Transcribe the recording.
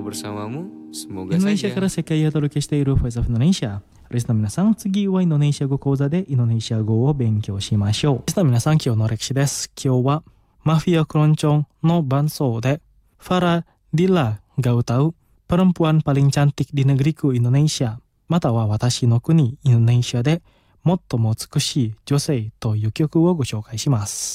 bersamamu. Semoga Indonesia saja. から世界へお届けしている Voice of Indonesia。リスナーの皆さん、次はインドネシア語講座でインドネシア語を勉強しましょう。リスナーの皆さん、今日の歴史です。今日はマフィアクロンチョンの伴奏でFarah Dillaが歌うPerempuan Paling Cantik di Negeriku Indonesia、または私の国インドネシアで最も美しい女性という曲をご紹介します。